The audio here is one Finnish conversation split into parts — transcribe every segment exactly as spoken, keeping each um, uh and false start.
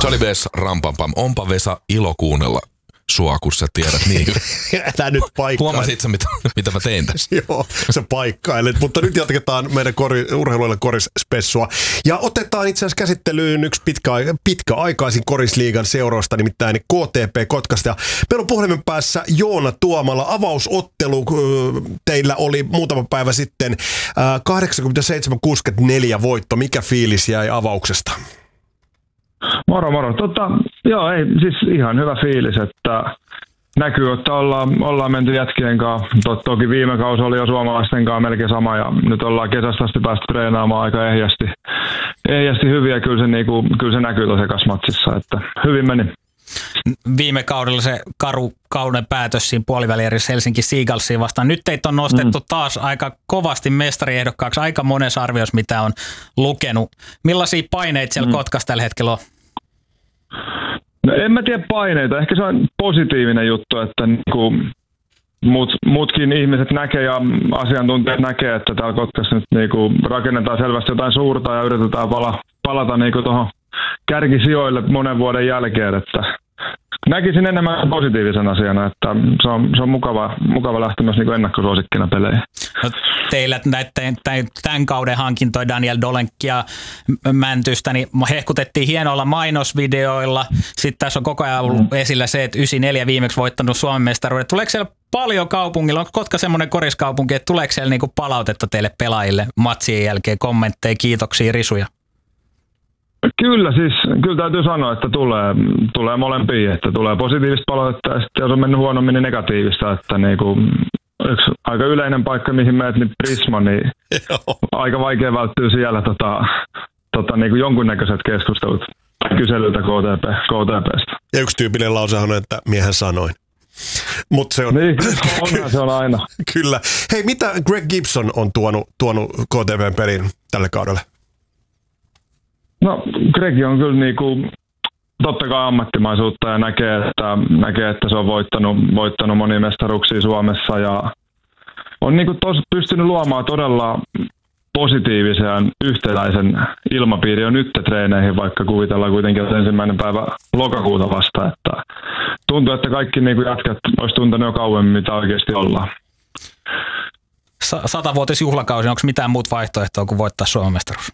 Se oli Vesa Rampampam. Onpa Vesa ilo kuunnella sua, kun sä tiedät niin. Älä nyt paikkaa. Huomasit sä, mitä, mitä mä tein tässä? Joo, se paikkailet. Mutta nyt jatketaan meidän kori, urheiluille korisspessua. Ja otetaan itse asiassa käsittelyyn yksi pitkä, pitkäaikaisin korisliigan seuroista, nimittäin K T P Kotkasta. Ja meillä on puhelimen päässä Joona Tuomala. Avausottelu teillä oli muutama päivä sitten kahdeksankymmentäseitsemän kuusikymmentäneljä voitto. Mikä fiilis jäi avauksesta? Moro, moro. Tota, joo, ei, siis ihan hyvä fiilis, että näkyy, että ollaan, ollaan menty jätkien kanssa. To, toki viime kausi oli jo suomalaisten kanssa melkein sama ja nyt ollaan kesästä asti päästy treenaamaan aika ehjästi, ehjästi hyvin ja kyllä se, niinku, kyllä se näkyy tuossa ekassa matsissa, että hyvin meni. Viime kaudella se karu kauden päätös siinä puolivälierissä Helsinki Seagullsiin vastaan. Nyt teitä on nostettu mm. taas aika kovasti mestariehdokkaaksi, aika monessa arviossa, mitä on lukenut. Millaisia paineita siellä mm. Kotkassa tällä hetkellä on? No en mä tiedä paineita. Ehkä se on positiivinen juttu, että niinku mut, muutkin ihmiset näkee ja asiantuntijat näkee, että täällä Kotkassa nyt niinku rakennetaan selvästi jotain suurta ja yritetään pala, palata niinku tuohon kärkisijoille monen vuoden jälkeen, että näkisin enemmän positiivisen asiana, että se on, se on mukava, mukava lähteä myös niin ennakkosuosikkina peleihin. No, teillä näiden, tämän kauden hankintoja Daniel Dolenk ja Mäntystä, niin hehkutettiin hienoilla mainosvideoilla. Sitten tässä on koko ajan ollut mm. esillä se, että yhdeksänkymmentäneljä viimeksi voittanut Suomen mestaruuden. Tuleeko siellä paljon kaupungilla? Onko Kotka semmoinen koriskaupunki, että tuleeko siellä niinku palautetta teille pelaajille matsien jälkeen, kommentteja, kiitoksia, risuja? Kyllä, siis kyllä täytyy sanoa, että tulee, tulee molempia, että tulee positiivista palautetta ja sitten jos on mennyt huonommin, niin negatiivista, että niinku, yksi aika yleinen paikka, mihin menet, niin Prisma, niin aika vaikea välttyä siellä tota, tota, niinku jonkunnäköiset keskustelut kyselyltä K T P, K T P:stä. Ja yksi tyypillinen lausehan on, että miehen sanoin. Mut se on... Niin, onhan se on aina. Kyllä. Hei, mitä Greg Gibson on tuonut, tuonut K T P:n peliin tälle kaudelle? No, Greg on kyllä niinku, totta kai ammattimaisuutta ja näkee, että, näkee, että se on voittanut, voittanut monia mestaruuksia Suomessa ja on niinku tos, pystynyt luomaan todella positiivisen yhtenäisen ilmapiiri on nyt treeneihin, vaikka kuvitellaan kuitenkin, että ensimmäinen päivä lokakuuta vasta. Että tuntuu, että kaikki niinku jätkät olisi tuntenut jo kauemmin, mitä oikeasti ollaan. Satavuotisjuhlakausi, onko mitään muuta vaihtoehtoa kuin voittaa Suomen mestaruus?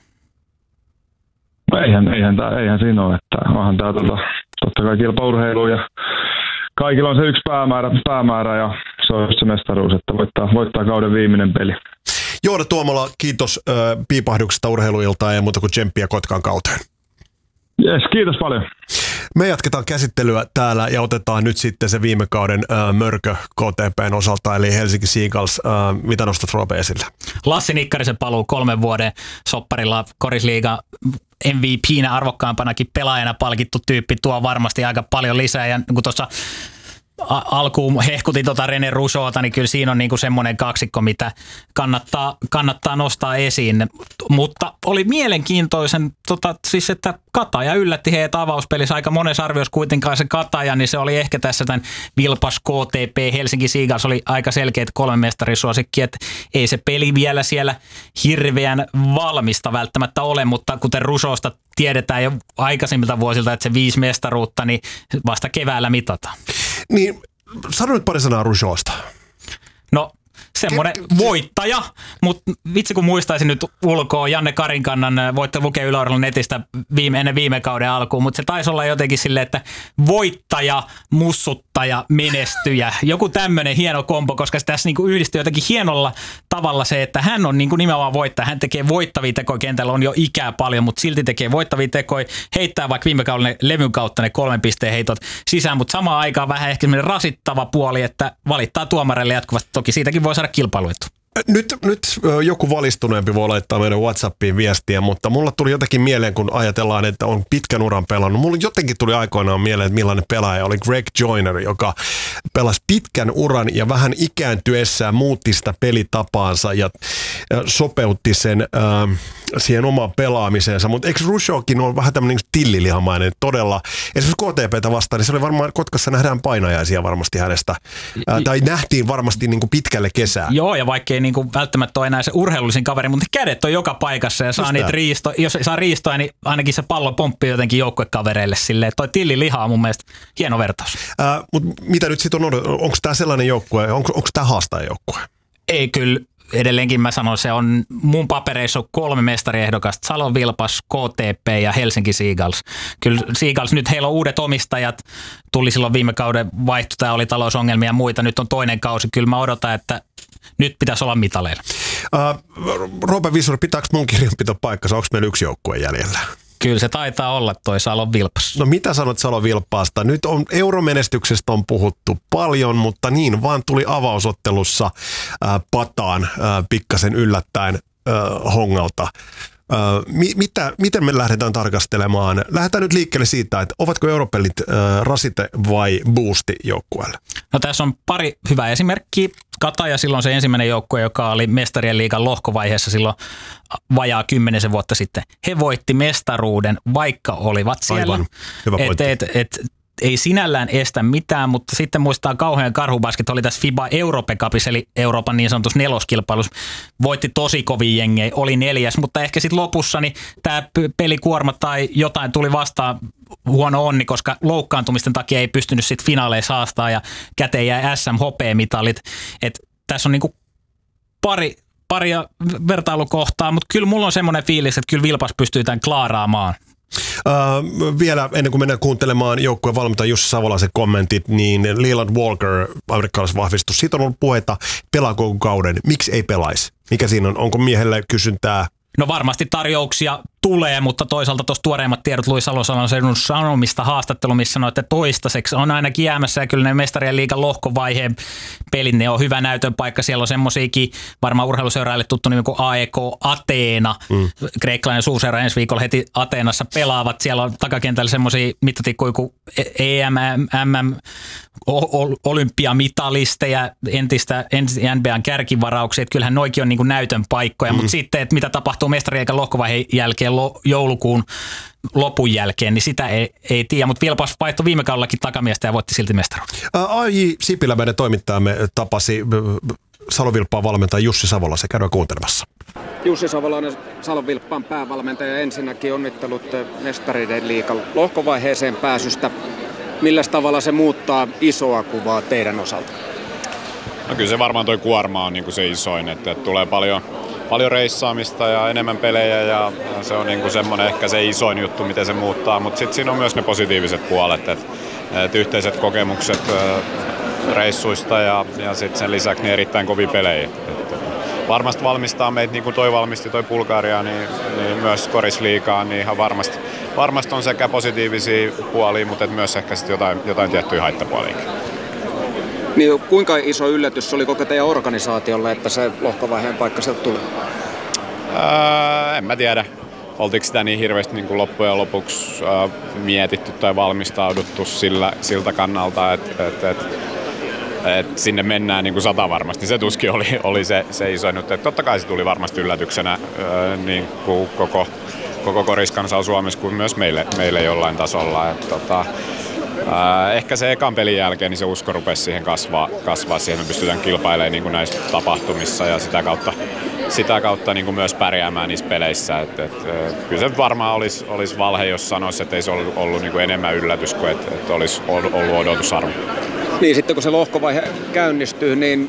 Eihän, eihän, tää, eihän siinä ole, että onhan tämä tota, totta kai kilpaurheilu ja kaikilla on se yksi päämäärä, päämäärä ja se on se mestaruus, että voittaa, voittaa kauden viimeinen peli. Joona Tuomala, kiitos äh, piipahduksesta urheiluiltaan ja muuta kuin tsemppiä Kotkan kauteen. Jes, kiitos paljon. Me jatketaan käsittelyä täällä ja otetaan nyt sitten se viime kauden äh, mörkö K T P:n osalta, eli Helsinki Seagulls. Äh, mitä nostat Roope esille? Lassi Nikkarisen paluu kolmen vuoden sopparilla korisliiga M V P:nä arvokkaampanakin pelaajana palkittu tyyppi tuo varmasti aika paljon lisää. Ja kun tuossa alkuun hehkutin tuota René Rougeauta, niin kyllä siinä on niinku semmoinen kaksikko, mitä kannattaa, kannattaa nostaa esiin. Mutta oli mielenkiintoisen, tota, siis että Kataja yllätti heidät avauspelissä. Aika monessa arviossa kuitenkaan se Kataja, niin se oli ehkä tässä tämän Vilpas K T P Helsinki Seagulls oli aika selkeät kolme mestarisuosikki, että ei se peli vielä siellä hirveän valmista välttämättä ole, mutta kuten Rougeausta tiedetään jo aikaisemmilta vuosilta, että se viisi mestaruutta, niin vasta keväällä mitataan. Niin, sano nyt pari sanaa Rougeausta. No, semmoinen voittaja, mutta vitsi kun muistaisin nyt ulkoa Janne Karinkannan, voitte lukea Yle netistä viime, ennen viime kauden alkuun, mutta se taisi olla jotenkin silleen, että voittaja, mussuttaja, menestyjä. Joku tämmöinen hieno kombo, koska se tässä niinku yhdistyy jotenkin hienolla tavalla se, että hän on niinku nimenomaan voittaja. Hän tekee voittavia tekoja, kentällä on jo ikää paljon, mutta silti tekee voittavia tekoja, heittää vaikka viime kaudella levyn kautta ne kolmen pisteen heitot sisään, mutta samaan aikaan vähän ehkä semmoinen rasittava puoli, että valittaa tuomareille jatkuvasti. Toki siitäkin voi saada kilpailuetu. Nyt, nyt joku valistuneempi voi laittaa meidän WhatsAppiin viestiä, mutta mulla tuli jotenkin mieleen, kun ajatellaan, että on pitkän uran pelannut. Mulla jotenkin tuli aikoinaan mieleen, että millainen pelaaja oli Greg Joyner, joka pelasi pitkän uran ja vähän ikääntyessään muutti sitä pelitapaansa ja sopeutti sen äh, siihen omaan pelaamiseensa. Mutta eikö Rougeaukin ole vähän tämmöinen tillilihamainen todella? Esimerkiksi K T P:tä vastaan, niin se oli varmaan, Kotkassa nähdään painajaisia varmasti hänestä. Äh, tai nähtiin varmasti niin kuin pitkälle kesää. Joo, ja vaikkei niin kuin välttämättä ole enää se urheilullisin kaveri, mutta kädet on joka paikassa ja saa niitä riisto, jos saa riistoa, niin ainakin se pallo pomppii jotenkin joukkuekavereille silleen. Toi Tilli Liha on mun mielestä hieno vertaus. Äh, mutta mitä nyt sitten on, onko tämä sellainen joukkue, onko, onko tämä haastaajajoukkue? Ei kyllä. Edelleenkin mä sanon, se on mun papereissa on kolme mestariehdokasta, Salon Vilpas, K T P ja Helsinki Seagulls. Kyllä Seagulls, nyt heillä on uudet omistajat, tuli silloin viime kauden vaihto, tämä oli talousongelmia ja muita, nyt on toinen kausi. Kyllä mä odotan, että nyt pitäisi olla mitaleilla. Uh, Roope Visuri, pitääkö mun kirjanpito paikkansa, onko meillä yksi joukkue jäljellä? Kyllä se taitaa olla toi Salon Vilpas. No mitä sanot Salon Vilppaasta? Nyt on euromenestyksestä on puhuttu paljon, mutta niin vaan tuli avausottelussa äh, pataan äh, pikkasen yllättäen äh, Hongalta. Äh, mi- mitä, miten me lähdetään tarkastelemaan? Lähdetään nyt liikkeelle siitä, että ovatko europelit äh, rasite vai boosti joukkueelle? No tässä on pari hyvää esimerkkiä. Kataja silloin se ensimmäinen joukkue, joka oli Mestarien liigan lohkovaiheessa silloin vajaa kymmenisen vuotta sitten. He voitti mestaruuden, vaikka olivat siellä. Aivan. Hyvä pointti. Et, et, et, ei sinällään estä mitään, mutta sitten muistaa kauhean karhubasket, oli tässä FIBA Europe Cupissa, eli Euroopan niin sanotussa neloskilpailussa. Voitti tosi kovin jengejä, oli neljäs, mutta ehkä sitten lopussa niin tämä pelikuorma tai jotain tuli vastaan huono onni, koska loukkaantumisten takia ei pystynyt sitten finaaleissa haastaa ja käteen jäi S M H P-mitalit. Et tässä on niinku pari, paria vertailukohtaa, mutta kyllä mulla on semmoinen fiilis, että kyllä Vilpas pystyy tämän klaaraamaan. Uh, vielä ennen kuin mennään kuuntelemaan joukkueen valmentaja Jussi Savolaisen kommentit, niin Leland Walker, amerikkalaisvahvistus, siitä on ollut puhetta, pelaako kauden, miksi ei pelaisi? Mikä siinä on? Onko miehelle kysyntää? No varmasti tarjouksia tulee, mutta toisaalta tuossa tuoreimmat tiedot Lui Salosalon seudun sanomista haastattelu, missä sanoi, että toistaiseksi on ainakin jäämässä ja kyllä ne Mestarien liigan lohkovaiheen pelit, ne on hyvä näytön paikka. Siellä on semmoisiakin varmaan urheiluseuraajille tuttu nimi kuin A E K Ateena, mm. kreikkalainen suurseura ensi viikolla heti Ateenassa pelaavat. Siellä on takakentällä semmoisia mittatikkuja kuin E M, M M, olympiamitalisteja, entistä N B A:n kärkivarauksia. Että kyllähän noikin on niin kuin näytön paikkoja, mm. mutta sitten, että mitä tapahtuu Mestarien liigan lohkovaiheen jälkeen, joulukuun lopun jälkeen, niin sitä ei, ei tiedä, mutta Vilpas vaihtoi viime kaudellakin takamiestä ja voitti silti mestaruuden. A J Sipilä, meidän toimittajamme, tapasi Salon Vilppaan valmentaja Jussi Savola, se käydään kuuntelemassa. Jussi Savolainen, Salon Vilppaan päävalmentaja, ensinnäkin onnittelut Mestarien liigan lohkovaiheeseen pääsystä. Millä tavalla se muuttaa isoa kuvaa teidän osalta? No kyllä se varmaan toi kuorma on niinku se isoin, että, että tulee paljon Paljon reissaamista ja enemmän pelejä ja se on niinku semmoinen ehkä se isoin juttu, miten se muuttaa, mutta sitten siinä on myös ne positiiviset puolet, että et yhteiset kokemukset reissuista ja, ja sitten sen lisäksi niin erittäin kovia pelejä. Et varmasti valmistaa meitä, niin kuin toi valmisti toi Bulgaria, niin, niin myös korisliigaan, niin ihan varmasti, varmasti on sekä positiivisia puolia, mutta myös ehkä sitten jotain, jotain tiettyjä haittapuoliakin. Niin, kuinka iso yllätys oli koko teidän organisaatiolle, että se lohkovaiheen paikka sieltä tuli? Öö, en mä tiedä. Oltiinko sitä niin hirveästi niin kuin loppujen lopuksi öö, mietitty tai valmistauduttu sillä, siltä kannalta, että et, et, et sinne mennään niin kuin sata varmasti. Se tuskin oli, oli se, se iso nyt. Et totta kai se tuli varmasti yllätyksenä öö, niin kuin koko, koko koriskansa Suomessa kuin myös meille, meille jollain tasolla. Et, tota, Äh, ehkä se ekan pelin jälkeen niin se usko rupesi siihen kasvaa, kasvaa siihen, me pystytään kilpailemaan niin kuin näissä tapahtumissa ja sitä kautta, sitä kautta niin kuin myös pärjäämään niissä peleissä. Et, et, kyllä se varmaan olisi, olisi valhe, jos sanoisi, että ei se ollut, ollut niin kuin enemmän yllätys kuin että, että olisi ollut odotusarvo. Niin sitten kun se lohkovaihe käynnistyy, niin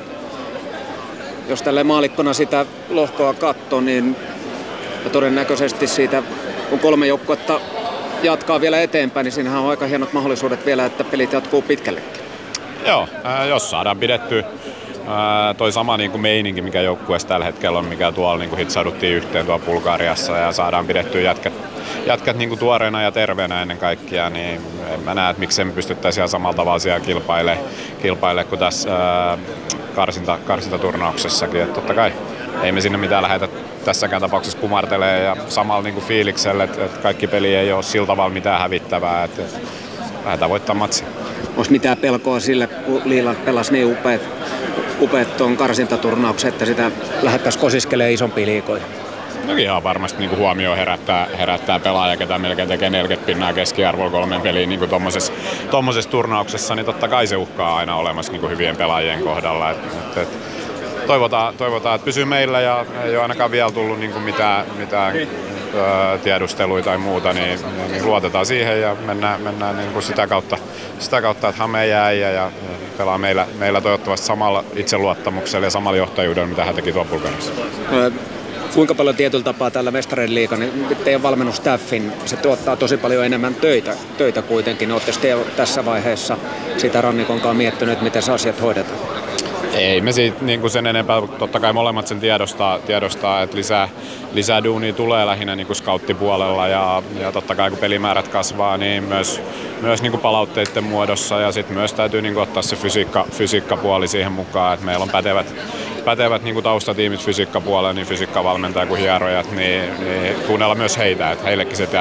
jos tälleen maalikkona sitä lohkoa katsoo, niin todennäköisesti siitä on kolme joukkuetta jatkaa vielä eteenpäin, niin siinähän on aika hienot mahdollisuudet vielä, että pelit jatkuu pitkällekin. Joo, äh, jos saadaan pidetty äh, toi sama niin kuin meininki, mikä joukkueessa tällä hetkellä on, mikä tuolla niin kuin hitsauduttiin yhteen tuolla Bulgariassa ja saadaan pidettyä jätkät, jätkät niin kuin tuoreena ja terveenä ennen kaikkea, niin en mä näe, että miksei me pystyttäisiin ihan samalla tavalla siellä kilpailemaan, kilpailemaan kuin tässä äh, karsinta, karsintaturnauksessakin, että totta kai ei me sinne mitään lähetä tässäkään tapauksessa kumartelee ja samalla niin kuin fiiliksellä, että, että kaikki peli ei ole sillä tavalla mitään hävittävää, että lähdetään voittaa matsia. Onko mitään pelkoa sille, kun Liiland pelasi niin upeat, upeat tuon karsintaturnauksen, että sitä lähdettäisiin kosiskelemaan isompia liigoja? No ihan varmasti niin kuin huomioon herättää, herättää pelaaja, ketä melkein tekee neljäkymmentä pinnaa keskiarvoa kolmen peliin niin tuommoisessa tommosessa turnauksessa, niin totta kai se uhkaa aina olemassa niin kuin hyvien pelaajien kohdalla. Et, et, et, toivotaan, toivotaan, että pysyy meillä ja ei ole ainakaan vielä tullut niin kuin mitään, mitään ö, tiedusteluja tai muuta, niin, niin luotetaan siihen ja mennään, mennään niin kuin sitä, kautta, sitä kautta, että Hame jää ja, ja pelaa meillä, meillä toivottavasti samalla itseluottamuksella ja samalla johtajuudella, mitä hän teki tuolla Bulgariassa. Kuinka paljon tietyllä tapaa tällä Mestarien liiga, niin teidän valmennustaffin, se tuottaa tosi paljon enemmän töitä, töitä kuitenkin. Oletteko te tässä vaiheessa sitä rannikonkaan miettinyt, miten se asiat hoidetaan? Ei me siitä niin kuin sen enempää, totta kai molemmat sen tiedostaa, tiedostaa että lisää, lisää duunia tulee lähinnä niin kuin scouttipuolella ja, ja totta kai kun pelimäärät kasvaa, niin myös, myös niin kuin palautteiden muodossa ja sitten myös täytyy niin kuin ottaa se fysiikka, fysiikkapuoli siihen mukaan, että meillä on pätevät, pätevät niin kuin taustatiimit fysiikkapuolella, niin fysiikkavalmentaja kuin hierojat, niin, niin kuunnella myös heitä, että heillekin se